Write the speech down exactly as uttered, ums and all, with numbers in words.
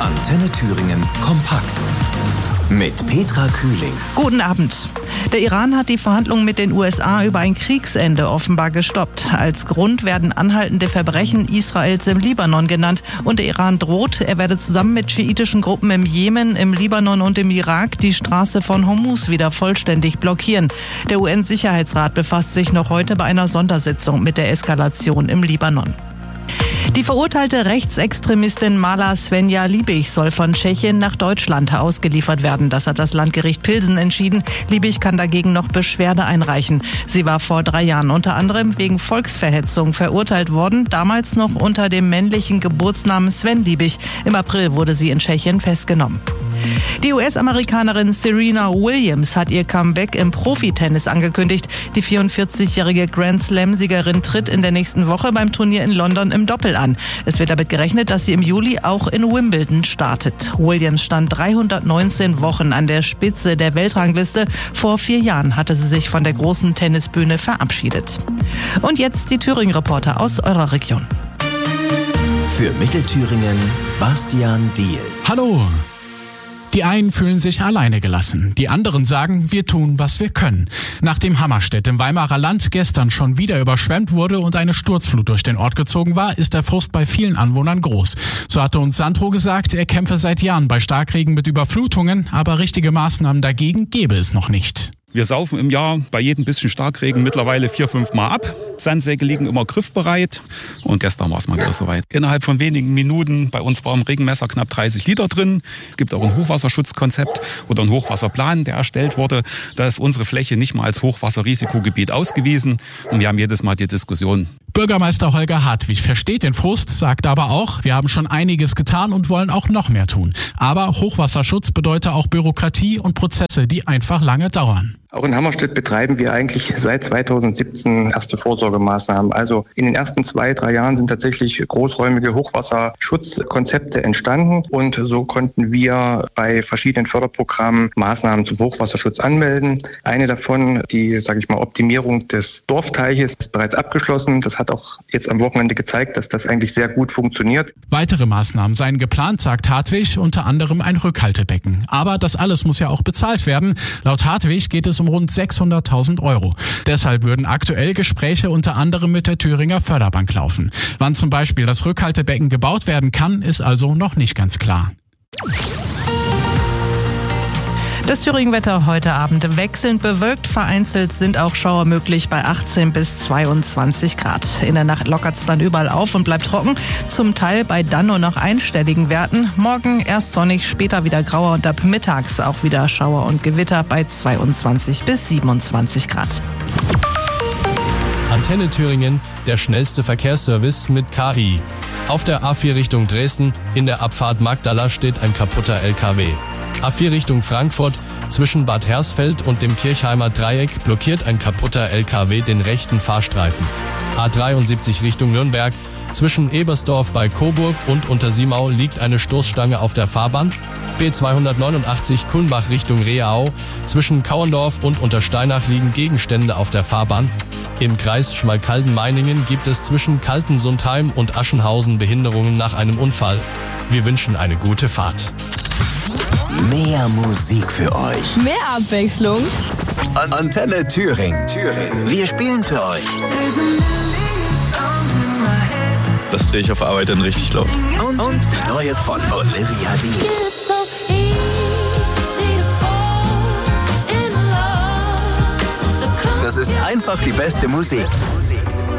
Antenne Thüringen kompakt. Mit Petra Kühling. Guten Abend. Der Iran hat die Verhandlungen mit den U S A über ein Kriegsende offenbar gestoppt. Als Grund werden anhaltende Verbrechen Israels im Libanon genannt. Und der Iran droht, er werde zusammen mit schiitischen Gruppen im Jemen, im Libanon und im Irak die Straße von Hormuz wieder vollständig blockieren. Der U N-Sicherheitsrat befasst sich noch heute bei einer Sondersitzung mit der Eskalation im Libanon. Die verurteilte Rechtsextremistin Mala Svenja Liebig soll von Tschechien nach Deutschland ausgeliefert werden. Das hat das Landgericht Pilsen entschieden. Liebig kann dagegen noch Beschwerde einreichen. Sie war vor drei Jahren unter anderem wegen Volksverhetzung verurteilt worden, damals noch unter dem männlichen Geburtsnamen Sven Liebig. Im April wurde sie in Tschechien festgenommen. Die U S-Amerikanerin Serena Williams hat ihr Comeback im Profitennis angekündigt. Die vierundvierzigjährige Grand-Slam-Siegerin tritt in der nächsten Woche beim Turnier in London im Doppel an. Es wird damit gerechnet, dass sie im Juli auch in Wimbledon startet. Williams stand dreihundertneunzehn Wochen an der Spitze der Weltrangliste. Vor vier Jahren hatte sie sich von der großen Tennisbühne verabschiedet. Und jetzt die Thüringen-Reporter aus eurer Region. Für Mittelthüringen Bastian Diehl. Hallo! Die einen fühlen sich alleine gelassen, die anderen sagen, wir tun, was wir können. Nachdem Hammerstedt im Weimarer Land gestern schon wieder überschwemmt wurde und eine Sturzflut durch den Ort gezogen war, ist der Frust bei vielen Anwohnern groß. So hatte uns Sandro gesagt, er kämpfe seit Jahren bei Starkregen mit Überflutungen, aber richtige Maßnahmen dagegen gäbe es noch nicht. Wir saufen im Jahr bei jedem bisschen Starkregen mittlerweile vier, fünf Mal ab. Sandsäcke liegen immer griffbereit. Und gestern war es mal wieder soweit. Innerhalb von wenigen Minuten, bei uns war im Regenmesser knapp dreißig Liter drin. Es gibt auch ein Hochwasserschutzkonzept oder einen Hochwasserplan, der erstellt wurde. Da ist unsere Fläche nicht mal als Hochwasserrisikogebiet ausgewiesen. Und wir haben jedes Mal die Diskussion. Bürgermeister Holger Hartwig versteht den Frust, sagt aber auch, wir haben schon einiges getan und wollen auch noch mehr tun. Aber Hochwasserschutz bedeutet auch Bürokratie und Prozesse, die einfach lange dauern. Auch in Hammerstedt betreiben wir eigentlich seit zweitausendsiebzehn erste Vorsorgemaßnahmen. Also in den ersten zwei, drei Jahren sind tatsächlich großräumige Hochwasserschutzkonzepte entstanden und so konnten wir bei verschiedenen Förderprogrammen Maßnahmen zum Hochwasserschutz anmelden. Eine davon, die, sage ich mal, Optimierung des Dorfteiches, ist bereits abgeschlossen. Das hat auch jetzt am Wochenende gezeigt, dass das eigentlich sehr gut funktioniert. Weitere Maßnahmen seien geplant, sagt Hartwig, unter anderem ein Rückhaltebecken. Aber das alles muss ja auch bezahlt werden. Laut Hartwig geht es um rund sechshunderttausend Euro. Deshalb würden aktuell Gespräche unter anderem mit der Thüringer Förderbank laufen. Wann zum Beispiel das Rückhaltebecken gebaut werden kann, ist also noch nicht ganz klar. Das Thüringen-Wetter heute Abend wechselnd bewölkt, vereinzelt sind auch Schauer möglich bei achtzehn bis zweiundzwanzig Grad. In der Nacht lockert es dann überall auf und bleibt trocken, zum Teil bei dann nur noch einstelligen Werten. Morgen erst sonnig, später wieder grauer und ab mittags auch wieder Schauer und Gewitter bei zweiundzwanzig bis siebenundzwanzig Grad. Antenne Thüringen, der schnellste Verkehrsservice mit K I. Auf der A vier Richtung Dresden, in der Abfahrt Magdala steht ein kaputter L K W. A vier Richtung Frankfurt, zwischen Bad Hersfeld und dem Kirchheimer Dreieck blockiert ein kaputter L K W den rechten Fahrstreifen. A dreiundsiebzig Richtung Nürnberg, zwischen Ebersdorf bei Coburg und Untersimau liegt eine Stoßstange auf der Fahrbahn. B zweihundertneunundachtzig Kulmbach Richtung Reau, zwischen Kauendorf und Untersteinach liegen Gegenstände auf der Fahrbahn. Im Kreis Schmalkalden-Meiningen gibt es zwischen Kaltensundheim und Aschenhausen Behinderungen nach einem Unfall. Wir wünschen eine gute Fahrt. Mehr Musik für euch. Mehr Abwechslung. An Antenne Thüringen. Thüringen. Wir spielen für euch. Das drehe ich auf Arbeit dann richtig laut. Und, und die neue von Olivia Dean. Das ist einfach die beste Musik.